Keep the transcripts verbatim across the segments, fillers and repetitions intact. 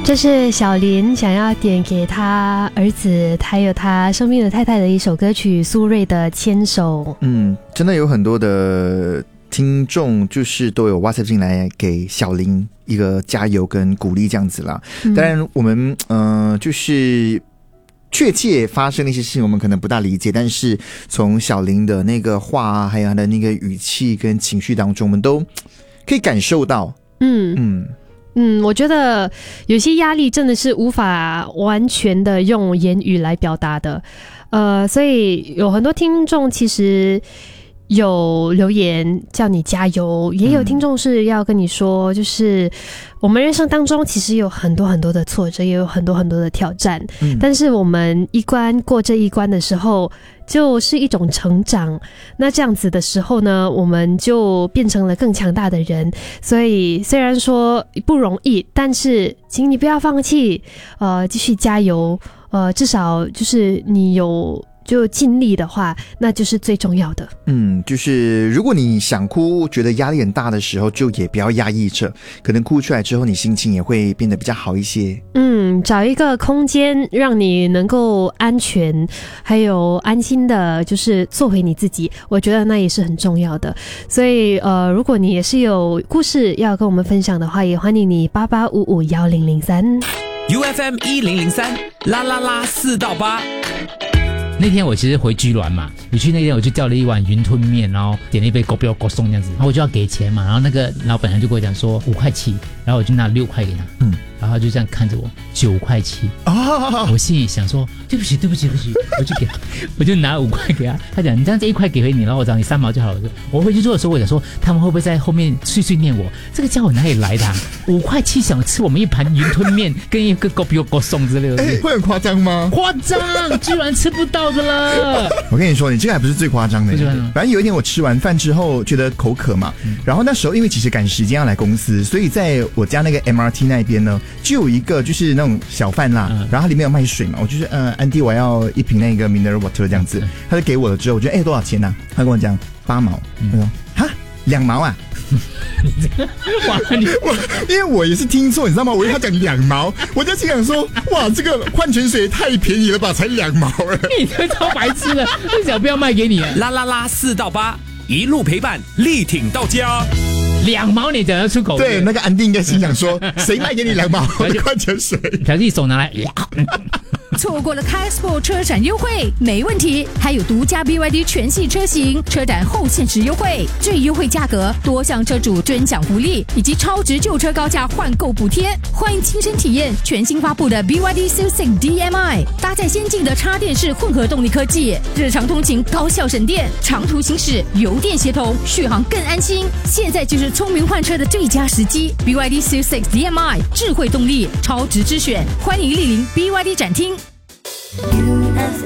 这是小林想要点给他儿子还有他生命的太太的一首歌曲，苏芮的《牵手》。 嗯，真的有很多的听众就是都有 WhatsApp 进来给小林一个加油跟鼓励这样子啦。嗯、当然我们呃就是确切发生的一些事情我们可能不大理解，但是从小林的那个话啊，还有他的那个语气跟情绪当中，我们都可以感受到。嗯嗯嗯，我觉得有些压力真的是无法完全的用言语来表达的，呃，所以有很多听众其实有留言叫你加油，也有听众是要跟你说，就是我们人生当中其实有很多很多的挫折，也有很多很多的挑战，嗯、但是我们一关过这一关的时候，就是一种成长。那这样子的时候呢，我们就变成了更强大的人。所以虽然说不容易，但是请你不要放弃，呃，继续加油，呃，至少就是你有。就尽力的话，那就是最重要的。 嗯，就是如果你想哭，觉得压力很大的时候，就也不要压抑着，可能哭出来之后，你心情也会变得比较好一些。 嗯，找一个空间，让你能够安全，还有安心的，就是做回你自己。我觉得那也是很重要的。所以，呃，如果你也是有故事要跟我们分享的话，也欢迎你八八五五幺零零三 U F M 一零零三啦啦啦四到八。 那天我其实回居銮嘛，我去那天我就叫了一碗云吞面，然后点了一杯狗标狗送这样子，然后我就要给钱嘛，然后那个老板娘就跟我讲说五块七，然后我就拿六块给他，嗯，然后他就这样看着我九块七，啊，我心里想说对不起对不起对不起，我就给他，我就拿五块给他，他讲你这样子一块给回你，然后我找你三毛就好了。我回去做的时候，我想说他们会不会在后面碎碎念我，这个家伙哪里来的、啊？五块七想吃我们一盘云吞面跟一个狗标狗送之类的， 欸、会很夸张吗？ 夸张，居然吃不到的了。 我跟你说，你这个还不是最夸张的。反正有一天我吃完饭之后觉得口渴嘛，嗯、然后那时候因为其实赶时间要来公司，所以在我家那个 M R T 那边呢，就有一个就是那种小贩啦，嗯、然后它里面有卖水嘛，我就是呃，安迪我要一瓶那个 mineral water 这样子，他就给我了之后，我觉得哎、欸、多少钱呢、啊？他跟我讲八毛，他说哈两毛啊。 哇你我因为我也是听错，你知道吗？我以为他讲两毛，我就心想说，哇，这个矿泉水也太便宜了吧，才两毛了。 你这超白痴的，为什么不要卖给你、啊？ 啦啦啦四到八，一路陪伴，力挺到家。 两毛你讲得出口？ 对，那个安迪应该心想说，谁卖给你两毛的矿泉水？ 小弟手拿来。 错过了 K-Sport 车展优惠没问题，还有独家 B Y D 全系车型车展后限时优惠，最优惠价格，多项车主尊享福利，以及超值旧车高价换购补贴。欢迎亲身体验全新发布的 B Y D S U V I C D M I， 搭载先进的插电式混合动力科技，日常通勤高效省电，长途行驶油电协同，续航更安心。现在就是聪明换车的最佳时机 ，B Y D S U V I C D M I 智慧动力，超值之选，欢迎莅临 B Y D 展厅。U F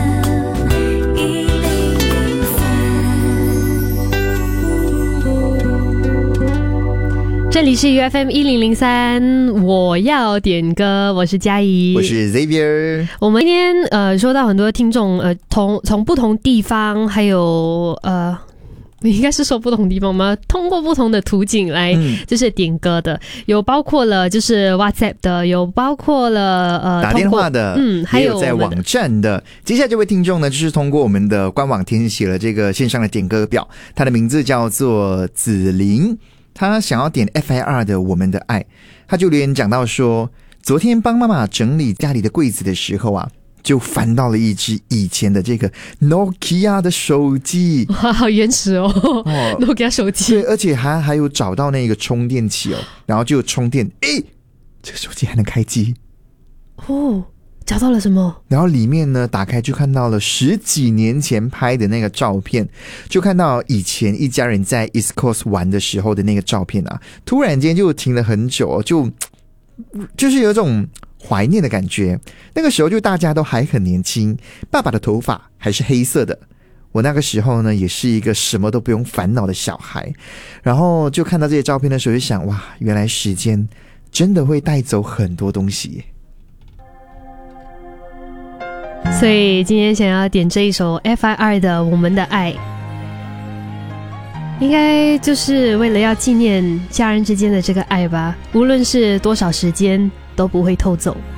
M 一零零三，这里是 U F M 一零零三，我要点歌，我是嘉怡， 我是 Xavier。 我们今天呃说到很多听众呃从从不同地方，还有呃。应该是说不同地方吗？通过不同的途径来就是点歌的，嗯、有包括了就是 WhatsApp 的，有包括了呃打电话的， 嗯，还有也有在网站的。接下来这位听众呢，就是通过我们的官网填写了这个线上的点歌表，他的名字叫做子琳，他想要点 F I R 的《我们的爱》，他就留言讲到说，昨天帮妈妈整理家里的柜子的时候啊。就翻到了一只以前的这个 Nokia 的手机， 哇，好原始哦，哦 Nokia 手机， 对，而且还还有找到那个充电器哦，然后就充电，诶，这个手机还能开机哦，找到了什么？ 然后里面呢，打开就看到了十几年前拍的那个照片，就看到以前一家人在 East Coast 玩的时候的那个照片啊，突然间就停了很久哦，就就是有种怀念的感觉。那个时候就大家都还很年轻，爸爸的头发还是黑色的，我那个时候呢也是一个什么都不用烦恼的小孩。然后就看到这些照片的时候就想，哇，原来时间真的会带走很多东西耶。 所以今天想要点这一首 F I R 的《我们的爱》，应该就是为了要纪念家人之间的这个爱吧，无论是多少时间都不会偷走。